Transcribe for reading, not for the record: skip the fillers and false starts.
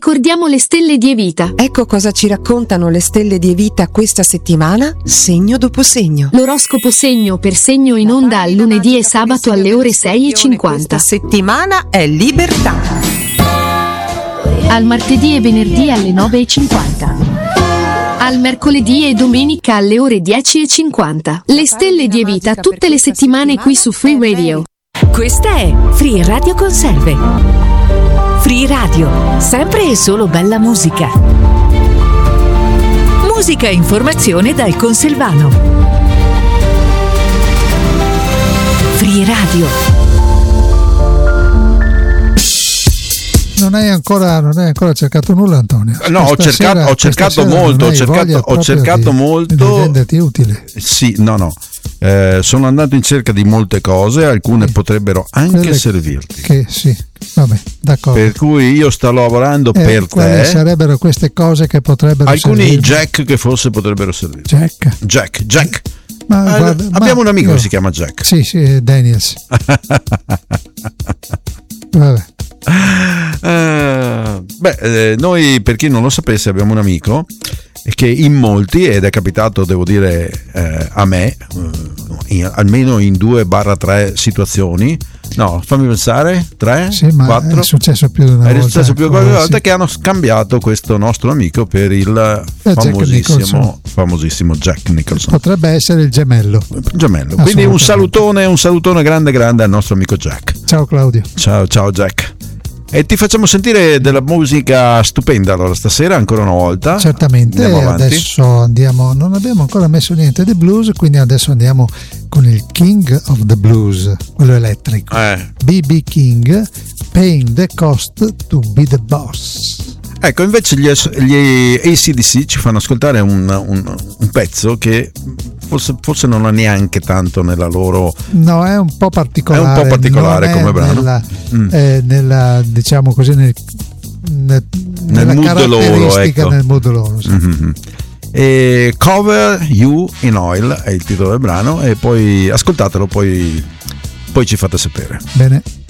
ricordiamo le stelle di Evita. Ecco cosa ci raccontano le stelle di Evita questa settimana, segno dopo segno. L'oroscopo segno per segno in onda al lunedì e sabato alle ore 6:50. Questa settimana è libertà. Al martedì e venerdì alle 9:50. Al mercoledì e domenica alle ore 10:50. Le stelle di Evita tutte le settimane qui su Free Radio. Questa è Free Radio Conserve. Free Radio, sempre e solo bella musica. Musica e informazione dal Conselvano. Free Radio. Non hai ancora cercato nulla, Antonio? No, ho cercato molto. Di renderti utile. Sì, no. Sono andato in cerca di molte cose, alcune potrebbero anche servirti. Che sì, vabbè, d'accordo. Per cui io sto lavorando per quali te. Sarebbero queste cose che potrebbero alcuni servirmi? Jack che forse potrebbero servire. Jack. Abbiamo un amico che si chiama Jack. Sì, Daniels. Vabbè. Noi, per chi non lo sapesse, abbiamo un amico che in molti, ed è capitato, devo dire, a me, almeno in 2-3 situazioni. No, fammi pensare, 3, sì, 4. È successo più di una volta. È successo più di una volta, sì. Che hanno scambiato questo nostro amico per il famosissimo Jack Nicholson. Potrebbe essere il gemello. Quindi un salutone grande al nostro amico Jack. Ciao Claudio. Ciao Jack. E ti facciamo sentire della musica stupenda allora stasera ancora una volta. Certamente, adesso andiamo, non abbiamo ancora messo niente di blues, quindi adesso andiamo con il King of the Blues, quello elettrico. B.B. King, Paying the Cost to be the Boss. Ecco, invece gli AC/DC ci fanno ascoltare un pezzo che forse non ha neanche tanto nella loro. No, è un po' particolare. È un po' particolare come brano. Nella diciamo così, nella mood loro, ecco. Nel mood loro, sì. Mm-hmm. E Cover You in Oil è il titolo del brano, e poi ascoltatelo, poi ci fate sapere. Bene.